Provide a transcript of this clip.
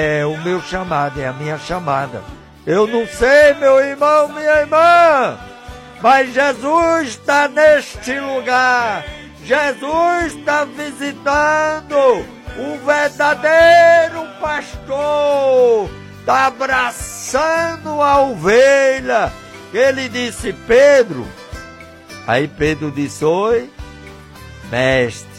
é o meu chamado, é a minha chamada. Eu não sei, meu irmão, minha irmã, mas Jesus está neste lugar. Jesus está visitando o verdadeiro pastor, está abraçando a ovelha. Ele disse: Pedro. Aí Pedro disse: oi, mestre.